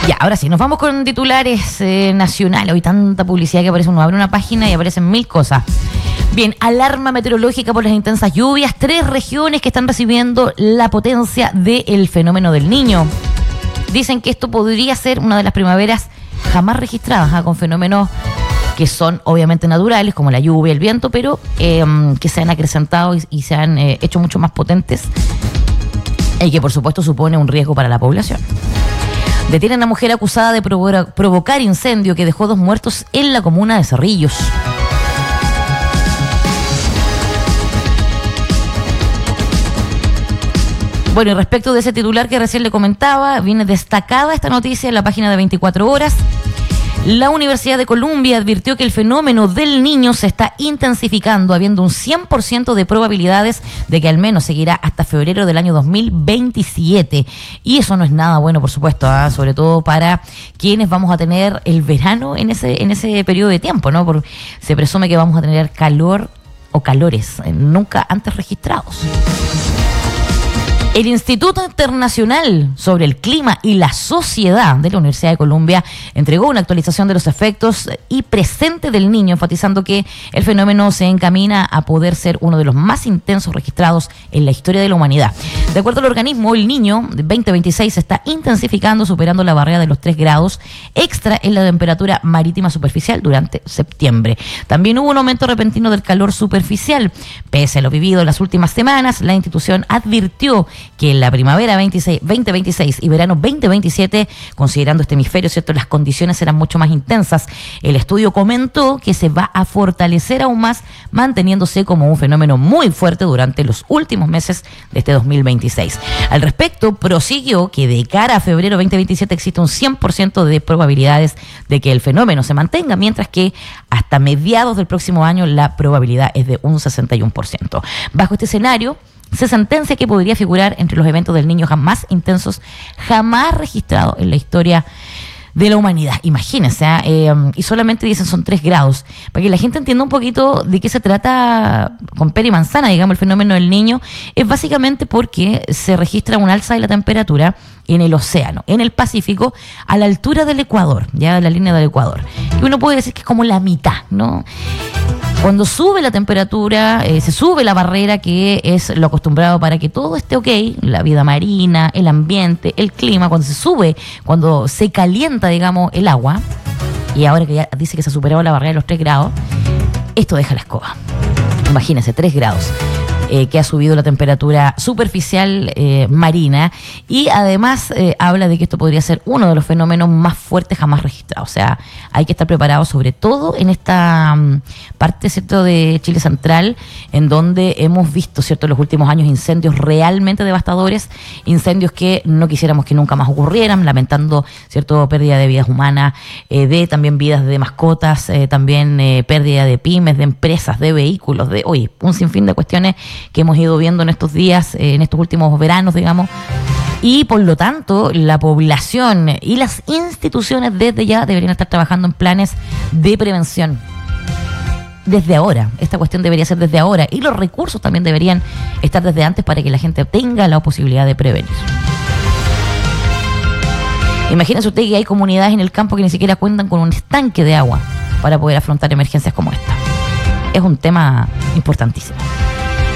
Ya, ahora sí, nos vamos con titulares nacionales. Hoy tanta publicidad que aparece, uno abre una página y aparecen mil cosas. Bien, alarma meteorológica por las intensas lluvias. 3 regiones que están recibiendo la potencia del fenómeno del Niño. Dicen que esto podría ser una de las primaveras jamás registradas, con fenómenos que son obviamente naturales, como la lluvia, el viento, pero que se han acrecentado y se han hecho mucho más potentes y que por supuesto supone un riesgo para la población. Detienen a mujer acusada de provocar incendio que dejó 2 muertos en la comuna de Cerrillos. Bueno, y respecto de ese titular que recién le comentaba, viene destacada esta noticia en la página de 24 horas. La Universidad de Columbia advirtió que el fenómeno del Niño se está intensificando, habiendo un 100% de probabilidades de que al menos seguirá hasta febrero del año 2027. Y eso no es nada bueno, por supuesto, sobre todo para quienes vamos a tener el verano en ese periodo de tiempo, ¿no? Porque se presume que vamos a tener calor o calores nunca antes registrados. El Instituto Internacional sobre el Clima y la Sociedad de la Universidad de Columbia entregó una actualización de los efectos y presente del Niño, enfatizando que el fenómeno se encamina a poder ser uno de los más intensos registrados en la historia de la humanidad. De acuerdo al organismo, el Niño 2026 se está intensificando, superando la barrera de los 3 grados extra en la temperatura marítima superficial durante septiembre. También hubo un aumento repentino del calor superficial. Pese a lo vivido en las últimas semanas, la institución advirtió que en la primavera 2026 y verano 2027, considerando este hemisferio, ¿cierto?, las condiciones serán mucho más intensas. El estudio comentó que se va a fortalecer aún más, manteniéndose como un fenómeno muy fuerte durante los últimos meses de este 2026. Al respecto, prosiguió que de cara a febrero 2027 existe un 100% de probabilidades de que el fenómeno se mantenga, mientras que hasta mediados del próximo año la probabilidad es de un 61%. Bajo este escenario, se sentencia que podría figurar entre los eventos del Niño más intensos jamás registrados en la historia de la humanidad. Imagínense, y solamente dicen son 3 grados. Para que la gente entienda un poquito de qué se trata con pera y manzana, digamos, el fenómeno del Niño, es básicamente porque se registra un alza de la temperatura en el océano, en el Pacífico, a la altura del Ecuador, ya de la línea del Ecuador. Y uno puede decir que es como la mitad, ¿no? Cuando sube la temperatura, se sube la barrera, que es lo acostumbrado para que todo esté ok, la vida marina, el ambiente, el clima, cuando se sube, cuando se calienta, digamos, el agua, y ahora que ya dice que se ha superado la barrera de los 3 grados, esto deja la escoba. Imagínense, 3 grados. Que ha subido la temperatura superficial marina, y además habla de que esto podría ser uno de los fenómenos más fuertes jamás registrados. O sea, hay que estar preparados, sobre todo en esta parte, ¿cierto?, de Chile central, en donde hemos visto, ¿cierto?, en los últimos años incendios realmente devastadores, incendios que no quisiéramos que nunca más ocurrieran, lamentando, ¿cierto?, pérdida de vidas humanas, de también vidas de mascotas, también pérdida de pymes, de empresas, de vehículos, de un sinfín de cuestiones que hemos ido viendo en estos días, en estos últimos veranos, digamos, y por lo tanto la población y las instituciones desde ya deberían estar trabajando en planes de prevención. Desde ahora, esta cuestión debería ser desde ahora, y los recursos también deberían estar desde antes para que la gente tenga la posibilidad de prevenir. Imagínese usted que hay comunidades en el campo que ni siquiera cuentan con un estanque de agua para poder afrontar emergencias como esta. Es un tema importantísimo.